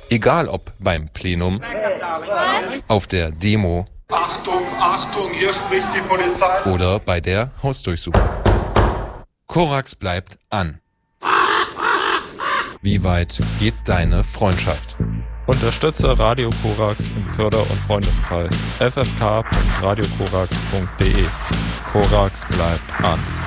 Egal ob beim Plenum, auf der Demo, Achtung, Achtung, hier spricht die Polizei. Oder bei der Hausdurchsuchung. Korax bleibt an. Wie weit geht deine Freundschaft? Unterstütze Radio Korax im Förder- und Freundeskreis ffk.radiokorax.de. Korax bleibt an.